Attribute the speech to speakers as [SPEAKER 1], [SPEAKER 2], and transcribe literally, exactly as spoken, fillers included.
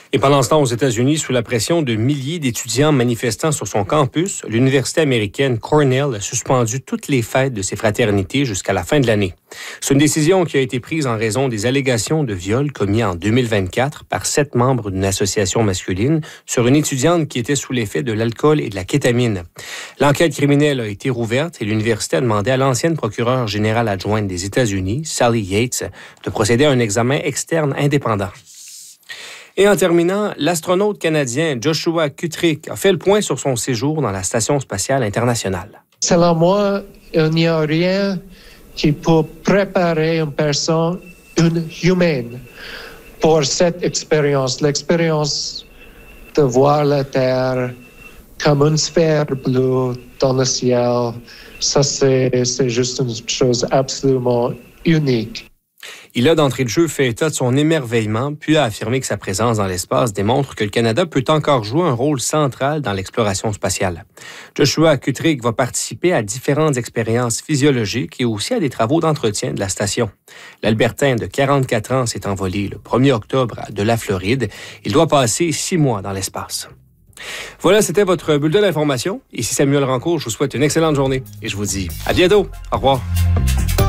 [SPEAKER 1] Et pendant ce temps, aux États-Unis, sous la pression de milliers d'étudiants manifestant sur son campus, l'université américaine Cornell a suspendu toutes les fêtes de ses fraternités jusqu'à la fin de l'année. C'est une décision qui a été prise en raison des allégations de viol commis en deux mille vingt-quatre par sept membres d'une association masculine sur une étudiante qui était sous l'effet de l'alcool et de la kétamine. L'enquête criminelle a été rouverte et l'université a demandé à l'ancienne procureure générale adjointe des États-Unis, Sally Yates, de procéder à un examen externe indépendant. Et en terminant, l'astronaute canadien Joshua Kutrick a fait le point sur son séjour dans la Station spatiale internationale.
[SPEAKER 2] Selon moi, il n'y a rien qui peut préparer une personne, une humaine, pour cette expérience. L'expérience de voir la Terre comme une sphère bleue dans le ciel, ça c'est, c'est juste une chose absolument unique.
[SPEAKER 1] Il a d'entrée de jeu fait état de son émerveillement, puis a affirmé que sa présence dans l'espace démontre que le Canada peut encore jouer un rôle central dans l'exploration spatiale. Joshua Kutrick va participer à différentes expériences physiologiques et aussi à des travaux d'entretien de la station. L'Albertain de quarante-quatre ans s'est envolé le premier octobre de la Floride. Il doit passer six mois dans l'espace. Voilà, c'était votre bulletin d'information. Ici Samuel Rancourt, je vous souhaite une excellente journée et je vous dis à bientôt. Au revoir.